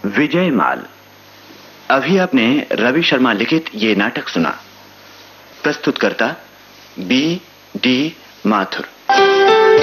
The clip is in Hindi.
विजयमाल। अभी आपने रवि शर्मा लिखित ये नाटक सुना। प्रस्तुतकर्ता बी डी माथुर।